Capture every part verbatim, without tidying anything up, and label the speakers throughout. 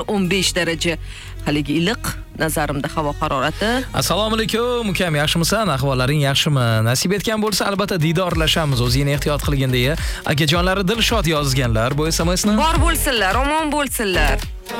Speaker 1: o'n besh daraja. Haligi iliq nazarimda havo harorati.
Speaker 2: Assalomu alaykum, ukam, yaxshimisan? Ahvollaring yaxshimi? Nasib etgan bo'lsa, albatta diydorlashamiz. O'zingni ehtiyot qilgin deya akajonlari Dilshod yozganlar. Bu S M Sni
Speaker 1: bor bo'lsinlar, omon bo'lsinlar.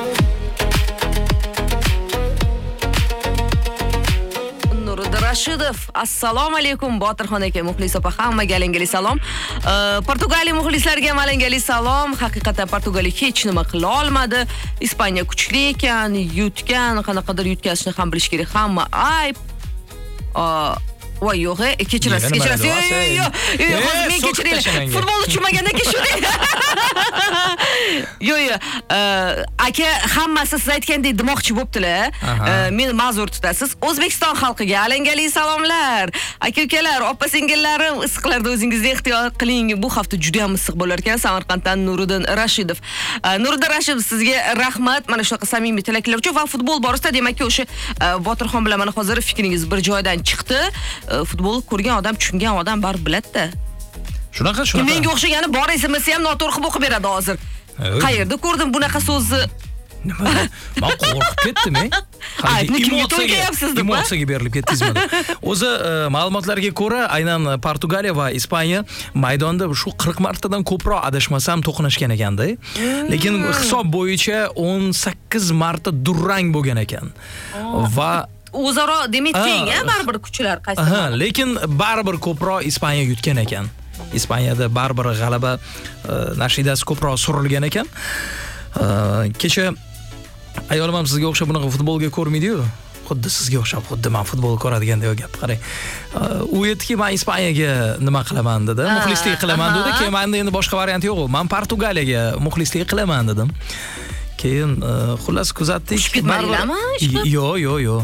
Speaker 1: Rashidov, assalomu alaykum Botirxon aka, muxlis opa, hammaga alangali salom. Portugaliya muxlislariga alangali salom. Haqiqatan Portugaliya hech nima qila olmadi. Ispaniya kuchli ekan, yutgan, qanaqadir yutkazishni ham bilish kerak. Hamma ayb. Voy yo'q, kechirasiz, kechirasiz. Yo'q, yo'q, men kechiraylik. Futbol tushmaganda kechiraylik. Yo'q, yo'q. Aka, hammasi siz aytgandek demoqchi bo'ptilar. Meni ma'zur tutasiz. O'zbekiston xalqiga alangali salomlar. Aka-ukalar, opa-singillarim, issiqlarda o'zingizni ehtiyot qiling. Bu hafta juda ham issiq bo'lar ekan. Samarqanddan Nuriddin Rashidov. Nuriddin Rashidov, sizga rahmat. Mana shunaqa samimiy tilaklar uchun va futbol borasida, demakki, o'sha Botirxon bilan mana hozir fikringiz bir joydan chiqdi. Futbol ko'rgan odam, tushungan odam bar biladi-da.
Speaker 2: Shunaqa, shunaqa.
Speaker 1: Menga o'xshagani bor esimasi ham noto'g'ri qilib o'qib beradi hozir. Qayerda ko'rdim bunaqa so'zni?
Speaker 2: Nima? Men qo'rqib ketdim, e.
Speaker 1: Ay, kimga to'ylayapsiz deb?
Speaker 2: Emotsiyaga berilib ketdingizmi? O'zi ma'lumotlarga ko'ra, aynan Portugaliya va Ispaniya maydonda shu qirq martadan ko'proq adashmasam to'qnashgan ekanda. Lekin hisob bo'yicha o'n sakkiz marta durang bo'lgan ekan. Va
Speaker 1: o'zaro demak teng, a, baribir kuchlar qaysi?
Speaker 2: Ha, lekin baribir ko'proq Ispaniya yutgan ekan. Ispaniyada baribir g'alaba nashidasi ko'proq surilgan ekan. Kecha ayolim ham sizga o'xshab bunaqa futbolga ko'rmaydi-yu. Xuddi sizga o'xshab, xuddi men futbol ko'radigandek gap. Qarang. U aytdiki, men Ispaniyaga nima qilaman dedi. Muxlislik qilaman dedi. Keyin menda endi boshqa variant yo'q. Men Portugaliyaga muxlislik qilaman dedim. Keyin xullas kuzatdik.
Speaker 1: Tushib ketmadinglarmi?
Speaker 2: Yo'q, yo'q, yo'q.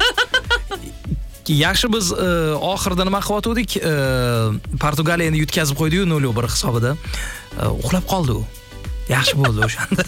Speaker 2: Yaxshi biz oxirida nima qilyotgandik? Portugaliyani yutkazib qo'ydi-yu nol bir hisobida. Uxlab qoldi u. Yaxshi bo'ldi o'shanda.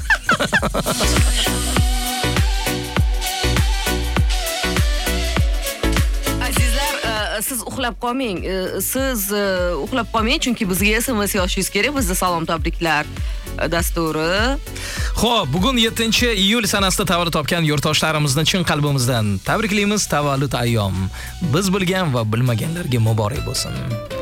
Speaker 1: Azizlar, siz uxlab qolmang. Siz uxlab qolmang, chunki bizga S M S yozishingiz kerak. Bizda salom tabriklar dasturi.
Speaker 2: Xo'p, bugun yettinchi iyul sanasida tavallud topgan yurtdoshlarimizni chin qalbimizdan tabriklaymiz. Tavallud ayyom biz bilgan va bilmaganlarga muborak bo'lsin.